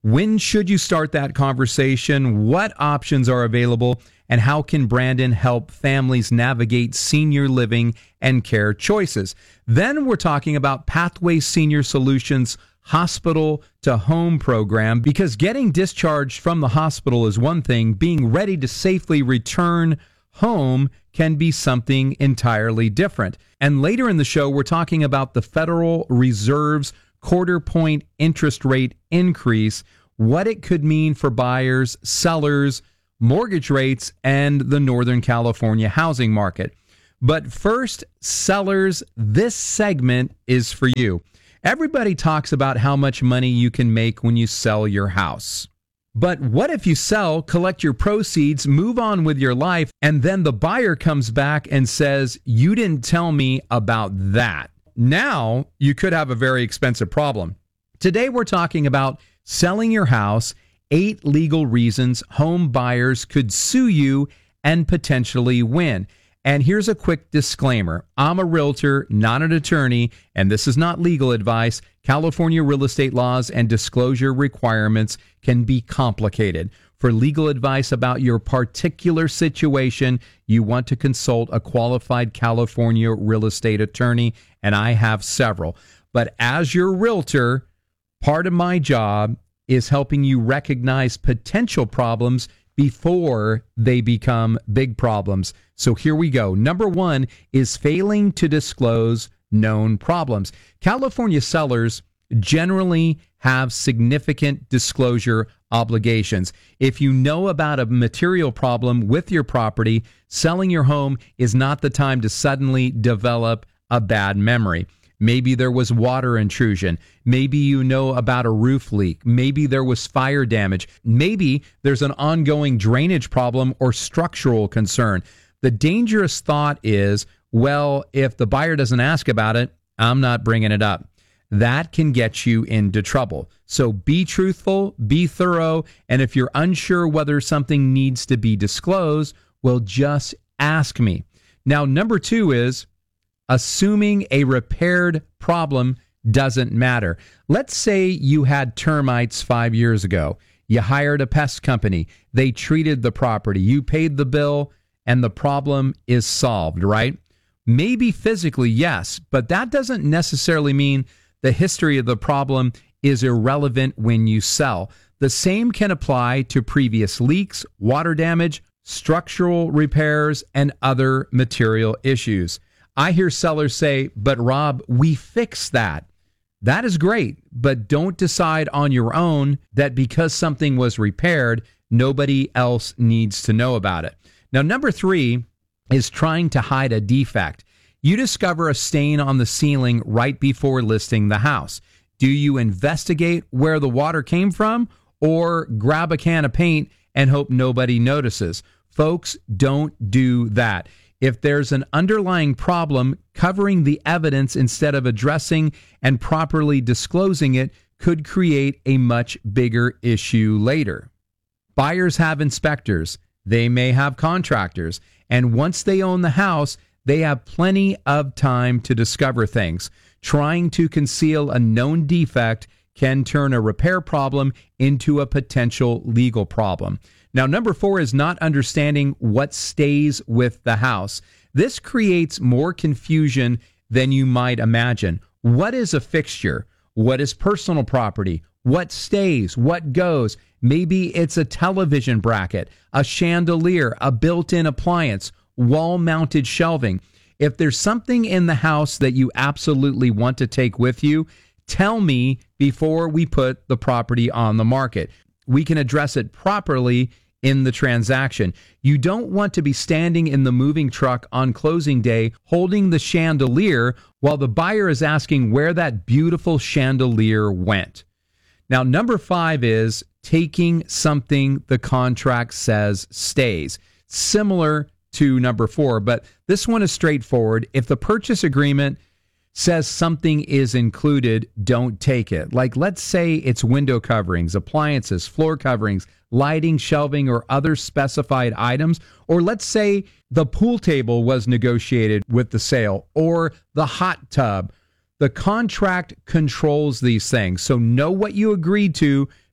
When should you start that conversation? What options are available? And how can Brandon help families navigate senior living and care choices? Then we're talking about Pathway Senior Solutions hospital to home program, because getting discharged from the hospital is one thing. Being ready to safely return home can be something entirely different. And later in the show, we're talking about the Federal Reserve's quarter-point interest rate increase, what it could mean for buyers, sellers, mortgage rates, and the Northern California housing market. But first, sellers, this segment is for you. Everybody talks about how much money you can make when you sell your house. But what if you sell, collect your proceeds, move on with your life, and then the buyer comes back and says, you didn't tell me about that? Now you could have a very expensive problem. Today we're talking about selling your house, 8 legal reasons home buyers could sue you and potentially win. And here's a quick disclaimer. I'm a realtor, not an attorney, and this is not legal advice. California real estate laws and disclosure requirements can be complicated. For legal advice about your particular situation, you want to consult a qualified California real estate attorney, and I have several. But as your realtor, part of my job is helping you recognize potential problems before they become big problems. So here we go. Number 1 is failing to disclose known problems. California sellers generally have significant disclosure obligations. If you know about a material problem with your property, selling your home is not the time to suddenly develop a bad memory. Maybe there was water intrusion. Maybe you know about a roof leak. Maybe there was fire damage. Maybe there's an ongoing drainage problem or structural concern. The dangerous thought is, well, if the buyer doesn't ask about it, I'm not bringing it up. That can get you into trouble. So be truthful, be thorough, and if you're unsure whether something needs to be disclosed, well, just ask me. Now, number 2 is assuming a repaired problem doesn't matter. Let's say you had termites 5 years ago. You hired a pest company. They treated the property. You paid the bill, and the problem is solved, right? Maybe physically, yes, but that doesn't necessarily mean the history of the problem is irrelevant when you sell. The same can apply to previous leaks, water damage, structural repairs, and other material issues. I hear sellers say, but Rob, we fixed that. That is great, but don't decide on your own that because something was repaired, nobody else needs to know about it. Now, number 3 is trying to hide a defect. You discover a stain on the ceiling right before listing the house. Do you investigate where the water came from or grab a can of paint and hope nobody notices? Folks, don't do that. If there's an underlying problem, covering the evidence instead of addressing and properly disclosing it could create a much bigger issue later. Buyers have inspectors. They may have contractors. And once they own the house, they have plenty of time to discover things. Trying to conceal a known defect can turn a repair problem into a potential legal problem. Now, number 4 is not understanding what stays with the house. This creates more confusion than you might imagine. What is a fixture? What is personal property? What stays? What goes? Maybe it's a television bracket, a chandelier, a built-in appliance, wall-mounted shelving. If there's something in the house that you absolutely want to take with you, tell me before we put the property on the market. We can address it properly in the transaction. You don't want to be standing in the moving truck on closing day holding the chandelier while the buyer is asking where that beautiful chandelier went. Now, number 5 is taking something the contract says stays. Similar to number 4, but this one is straightforward. If the purchase agreement says something is included, don't take it. Like, let's say it's window coverings, appliances, floor coverings, lighting, shelving, or other specified items. Or let's say the pool table was negotiated with the sale, or the hot tub. The contract controls these things. So know what you agreed to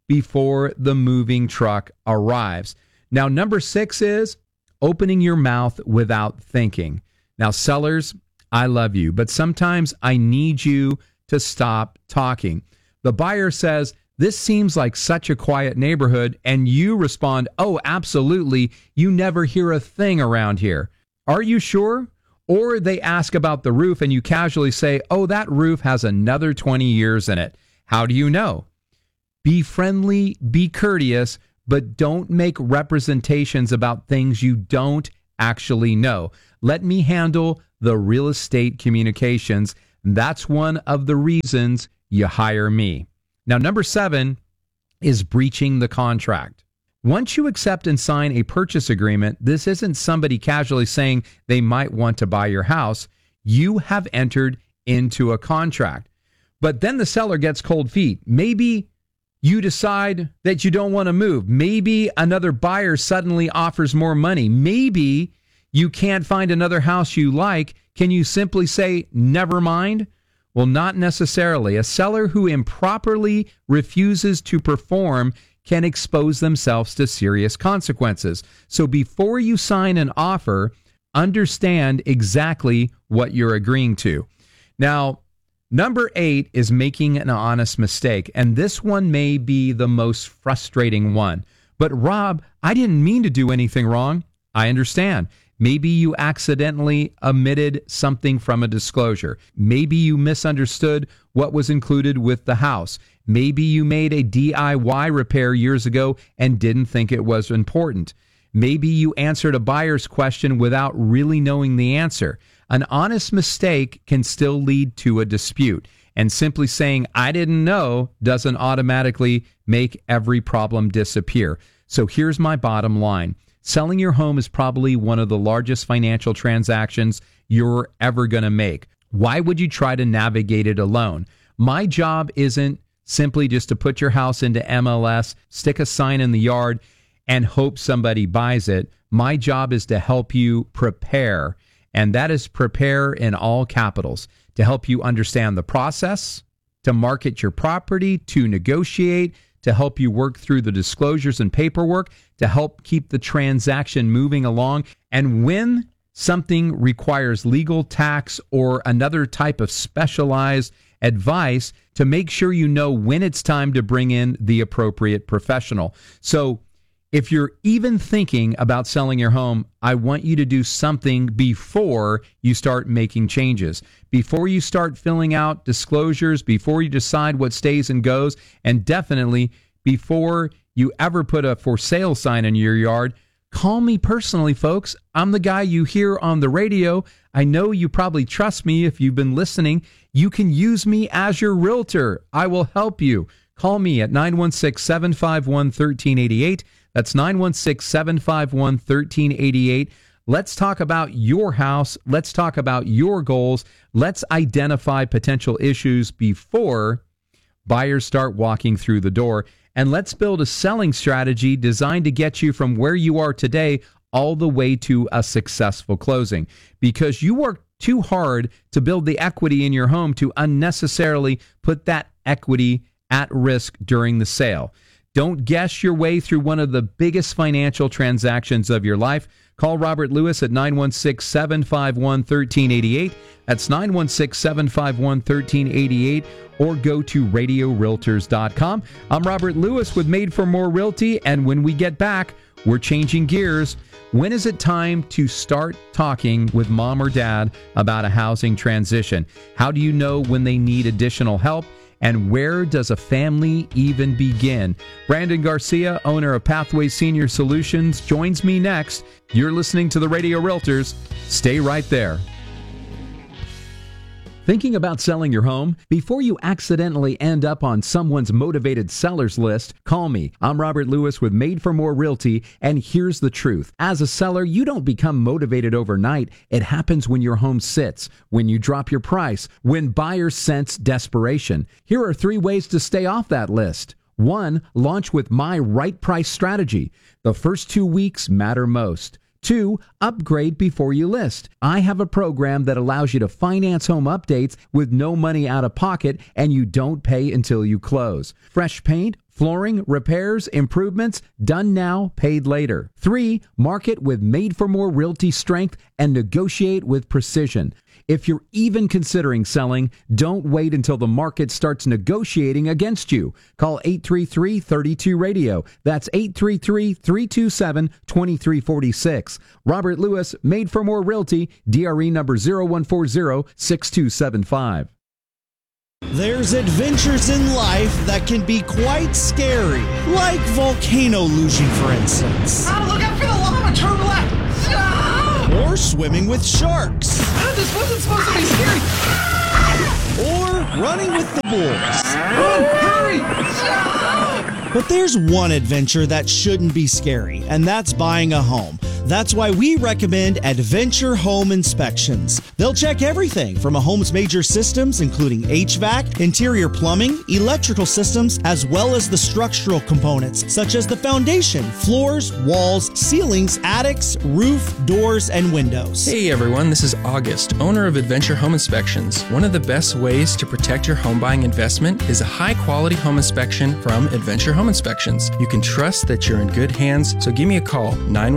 before the moving truck arrives. Now, number 6 is opening your mouth without thinking. Now, sellers, I love you, but sometimes I need you to stop talking. The buyer says, "This seems like such a quiet neighborhood," and you respond, "Oh, absolutely. You never hear a thing around here." Are you sure? Or they ask about the roof and you casually say, "Oh, that roof has another 20 years in it." How do you know? Be friendly, be courteous, but don't make representations about things you don't actually know. Let me handle the real estate communications. That's one of the reasons you hire me. Now, number 7 is breaching the contract. Once you accept and sign a purchase agreement, this isn't somebody casually saying they might want to buy your house. You have entered into a contract. But then the seller gets cold feet. Maybe you decide that you don't want to move. Maybe another buyer suddenly offers more money. Maybe you can't find another house you like. Can you simply say, "Never mind"? Well, not necessarily. A seller who improperly refuses to perform can expose themselves to serious consequences. So before you sign an offer, understand exactly what you're agreeing to. Now, number 8 is making an honest mistake, and this one may be the most frustrating one. But Rob, I didn't mean to do anything wrong. I understand. Maybe you accidentally omitted something from a disclosure. Maybe you misunderstood what was included with the house. Maybe you made a DIY repair years ago and didn't think it was important. Maybe you answered a buyer's question without really knowing the answer. An honest mistake can still lead to a dispute. And simply saying, "I didn't know," doesn't automatically make every problem disappear. So here's my bottom line. Selling your home is probably one of the largest financial transactions you're ever going to make. Why would you try to navigate it alone? My job isn't simply just to put your house into MLS, stick a sign in the yard, and hope somebody buys it. My job is to help you prepare, and that is prepare in all capitals, to help you understand the process, to market your property, to negotiate, to help you work through the disclosures and paperwork, to help keep the transaction moving along. And when something requires legal, tax, or another type of specialized advice, to make sure you know when it's time to bring in the appropriate professional. So if you're even thinking about selling your home, I want you to do something before you start making changes, before you start filling out disclosures, before you decide what stays and goes, and definitely before you ever put a for sale sign in your yard. Call me personally, folks. I'm the guy you hear on the radio. I know you probably trust me if you've been listening. You can use me as your realtor. I will help you. Call me at 916-751-1388. That's 916-751-1388. Let's talk about your house. Let's talk about your goals. Let's identify potential issues before buyers start walking through the door. And let's build a selling strategy designed to get you from where you are today all the way to a successful closing. Because you worked too hard to build the equity in your home to unnecessarily put that equity at risk during the sale. Don't guess your way through one of the biggest financial transactions of your life. Call Robert Lewis at 916-751-1388. That's 916-751-1388. Or go to RadioRealtors.com. I'm Robert Lewis with Made for More Realty. And when we get back, we're changing gears. When is it time to start talking with mom or dad about a housing transition? How do you know when they need additional help? And where does a family even begin? Brandon Garcia, owner of Pathways Senior Solutions, joins me next. You're listening to the Radio Realtors. Stay right there. Thinking about selling your home? Before you accidentally end up on someone's motivated sellers list, call me. I'm Robert Lewis with Made for More Realty, and here's the truth. As a seller, you don't become motivated overnight. It happens when your home sits, when you drop your price, when buyers sense desperation. Here are 3 ways to stay off that list. 1, launch with my right price strategy. The first 2 weeks matter most. 2, upgrade before you list. I have a program that allows you to finance home updates with no money out of pocket, and you don't pay until you close. Fresh paint, Flooring, repairs, improvements, done now, paid later. 3, market with made-for-more realty strength and negotiate with precision. If you're even considering selling, don't wait until the market starts negotiating against you. Call 833-32-RADIO. That's 833-327-2346. Robert Lewis, Made for More Realty, DRE number 0140-6275. There's adventures in life that can be quite scary, like volcano luge, for instance. Look out for the lava, turn left! Or swimming with sharks. This wasn't supposed to be scary! Or running with the bulls. Run, hurry! But there's one adventure that shouldn't be scary, and that's buying a home. That's why we recommend Adventure Home Inspections. They'll check everything from a home's major systems, including HVAC, interior plumbing, electrical systems, as well as the structural components, such as the foundation, floors, walls, ceilings, attics, roof, doors, and windows. Hey everyone, this is August, owner of Adventure Home Inspections. One of the best ways to protect your home buying investment is a high-quality home inspection from Adventure Home Inspections. You can trust that you're in good hands, so give me a call,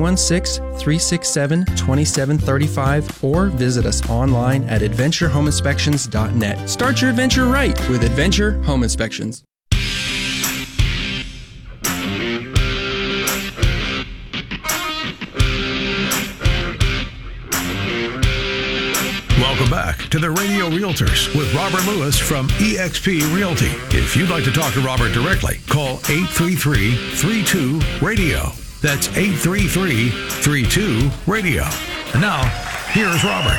916-367-2735, or visit us online at adventurehomeinspections.net. Start your adventure right with Adventure Home Inspections. Welcome back to the Radio Realtors with Robert Lewis from eXp Realty. If you'd like to talk to Robert directly, call 833-32-RADIO. That's 833-32-RADIO. And now, here's Robert.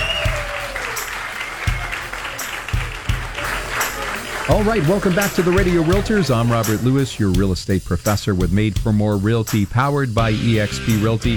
All right, welcome back to the Radio Realtors. I'm Robert Lewis, your real estate professor with Made for More Realty, powered by eXp Realty.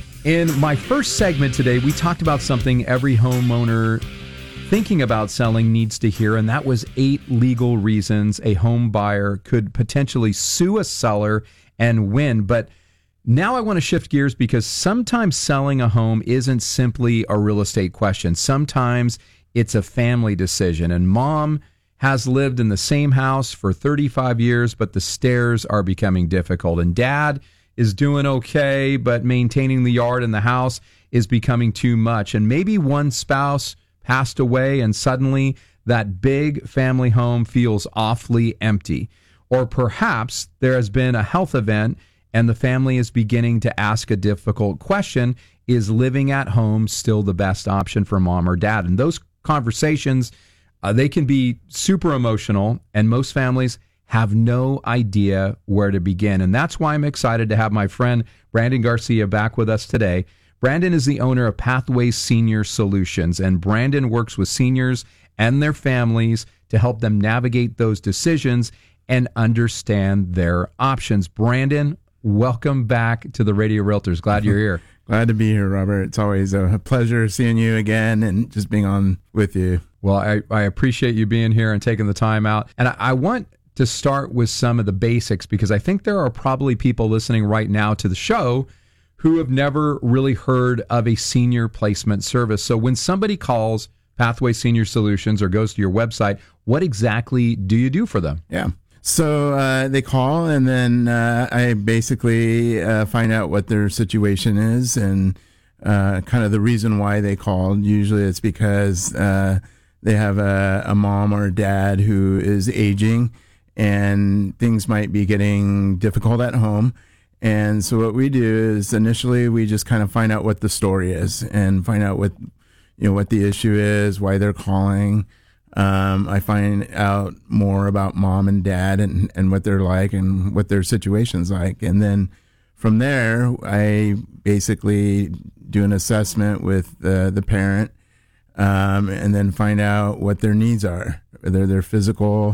In my first segment today, we talked about something every homeowner thinking about selling needs to hear, and that was 8 legal reasons a home buyer could potentially sue a seller and win. But now I want to shift gears because sometimes selling a home isn't simply a real estate question. Sometimes it's a family decision, and mom has lived in the same house for 35 years, but the stairs are becoming difficult, and dad is doing okay, but maintaining the yard and the house is becoming too much. And maybe one spouse passed away and suddenly that big family home feels awfully empty. Or perhaps there has been a health event and the family is beginning to ask a difficult question: is living at home still the best option for mom or dad? And those conversations, they can be super emotional, and most families have no idea where to begin. And that's why I'm excited to have my friend Brandon Garcia back with us today. Brandon is the owner of Pathways Senior Solutions, and Brandon works with seniors and their families to help them navigate those decisions and understand their options. Brandon, welcome back to the Radio Realtors. Glad you're here. Glad to be here, Robert. It's always a pleasure seeing you again and just being on with you. Well, I appreciate you being here and taking the time out. And I want to start with some of the basics, because I think there are probably people listening right now to the show who have never really heard of a senior placement service. So when somebody calls Pathway Senior Solutions or goes to your website, what exactly do you do for them? Yeah. So they call, and then I basically find out what their situation is and kind of the reason why they called. Usually it's because they have a mom or a dad who is aging, and things might be getting difficult at home. And so what we do is initially we just kind of find out what the story is and find out what the issue is, why they're calling. I find out more about mom and dad and what they're like and what their situation's like. And then from there, I basically do an assessment with the parent, and then find out what their needs are, whether their physical,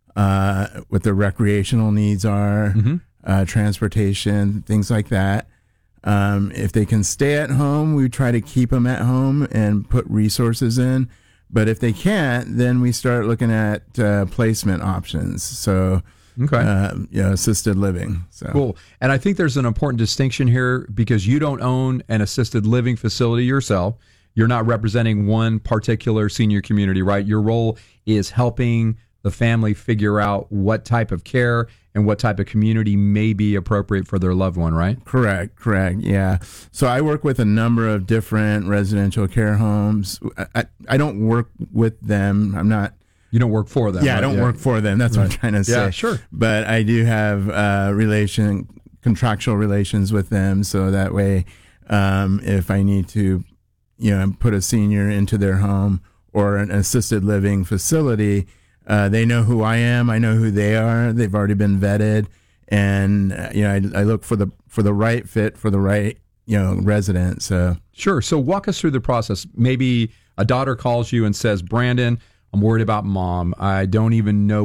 what their recreational needs are, transportation, things like that. If they can stay at home, we try to keep them at home and put resources in. But if they can't, then we start looking at placement options. So, assisted living. So. Cool. And I think there's an important distinction here, because you don't own an assisted living facility yourself. You're not representing one particular senior community, right? Your role is helping the family figure out what type of care and what type of community may be appropriate for their loved one, right? Correct, yeah. So I work with a number of different residential care homes. I don't work with them. I'm not... You don't work for them. Yeah, right? I don't work for them. That's what I'm trying to say. Yeah, sure. But I do have contractual relations with them, so that way, if I need to, put a senior into their home or an assisted living facility, they know who I am. I know who they are. They've already been vetted, and I look for the right fit for the right resident. So sure. So walk us through the process. Maybe a daughter calls you and says, "Brandon, I'm worried about mom. I don't even know